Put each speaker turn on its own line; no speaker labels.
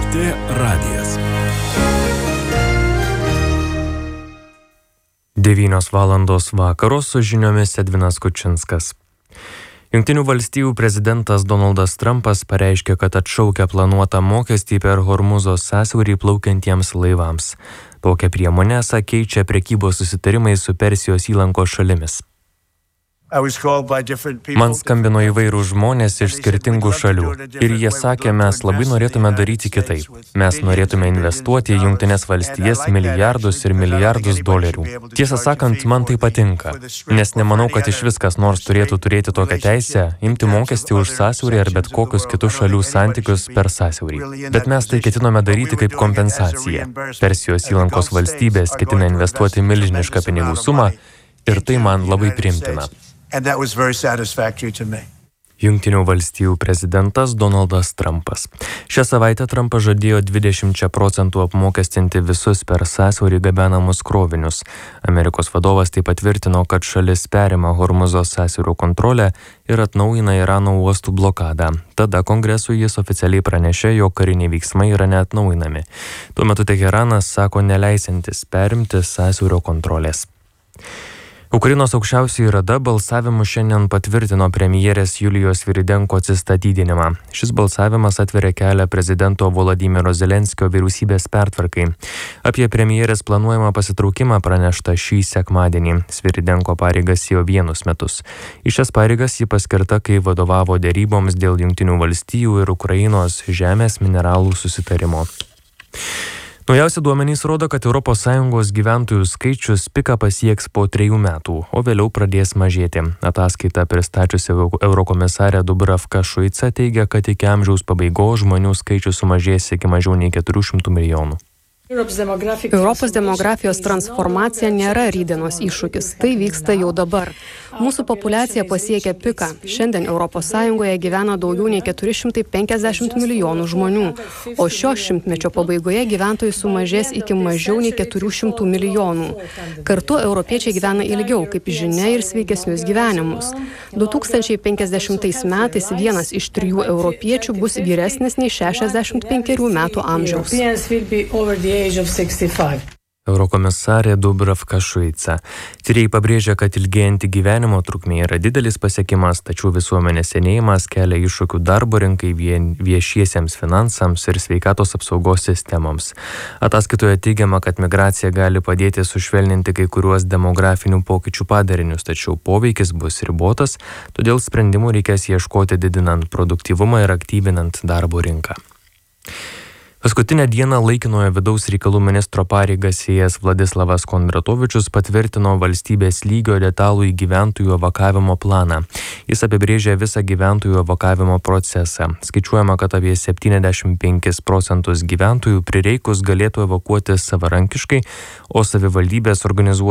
LRT radijas.
9 valandos vakaro su žiniomis Edvinas Kučinskas. Jungtinių valstijų prezidentas Donaldas Trumpas pareiškė, kad atšaukia planuotą mokestį per Hormuzo sąsiaurį plaukiantiems laivams. Tokią priemonę keičia prekybos susitarimai su Persijos įlankos šalimis. Man skambino įvairūs žmonės iš skirtingų šalių ir jie sakė, mes labai norėtume daryti kitaip. Mes norėtume investuoti į Jungtines valstijas milijardus ir milijardus dolerių. Tiesą sakant, man tai patinka, nes nemanau, kad iš viskas nors turėtų turėti tokią teisę, imti mokestį už sąsiaurį ar bet kokius kitus šalių santykius per sąsiaurį. Bet mes tai ketinome daryti kaip kompensaciją. Persijos įlankos valstybės ketina investuoti milžinišką pinigų sumą ir tai man labai priimtina. Jungtinių valstijų prezidentas Donaldas Trumpas. Šią savaitę Trumpas žadėjo 20% apmokestinti visus per sąsiaurį gabenamus krovinius. Amerikos vadovas taip patvirtino, kad šalis perima Hormuzo sąsiaurio kontrolę ir atnaujina Irano uostų blokadą. Tada kongresui jis oficialiai pranešė, jog kariniai veiksmai yra neatnaujinami. Tuo metu Teheranas sako neleisantis perimti sąsiaurio kontrolės. Ukrainos aukščiausioji rada balsavimu šiandien patvirtino premjerės Julijos Sviridenko atsistatydinimą. Šis balsavimas atveria kelią prezidento Volodymyro Zelenskio vyriausybės pertvarkai. Apie premjerės planuojamą pasitraukimą pranešta šį sekmadienį. Sviridenko pareigas ėjo 1 metus. Į šias pareigas ji paskirta, kai vadovavo deryboms dėl Jungtinių valstijų ir Ukrainos žemės mineralų susitarimo. Naujausi duomenys rodo, kad ES gyventojų skaičius piką pasieks po 3 metų, o vėliau pradės mažėti. Ataskaita pristačiusi eurokomisarė Dubravka Šuica teigia, kad iki amžiaus pabaigos žmonių skaičius sumažės iki mažiau nei 400 milijonų.
Europos demografijos transformacija nėra rytdienos iššūkis, tai vyksta jau dabar. Mūsų populiacija pasiekia piką. Šiandien ES gyvena daugiau nei 450 milijonų žmonių, o šio šimtmečio pabaigoje gyventojų sumažės iki mažiau nei 400 milijonų. Kartu europiečiai gyvena ilgiau, kaip žinia, ir sveikesnius gyvenimus. 2050 metais 1 iš 3 europiečių bus vyresnis nei 65 metų amžiaus.
Eurokomisarė Dubravka Šuica. Tyrėjai pabrėžia, kad ilgėjanti gyvenimo trukmė yra didelis pasiekimas, tačiau visuomenės senėjimas kelia iššūkių darbo rinkai, viešiesiems finansams ir sveikatos apsaugos sistemoms. Ataskaitoje teigiama, kad migracija gali padėti sušvelninti kai kuriuos demografinių pokyčių padarinius, tačiau poveikis bus ribotas, todėl sprendimų reikės ieškoti didinant produktyvumą ir aktyvinant darbo rinką. Paskutinę dieną laikinojo vidaus reikalų ministro pareigas ėjęs Vladislavas Kondratovičius patvirtino valstybės lygio detalų gyventojų evakavimo planą. Jis apibrėžia visą gyventojų evakavimo procesą. Skaičiuojama, kad apie 75% gyventojų prireikus galėtų evakuoti savarankiškai, o savivaldybės organizuotų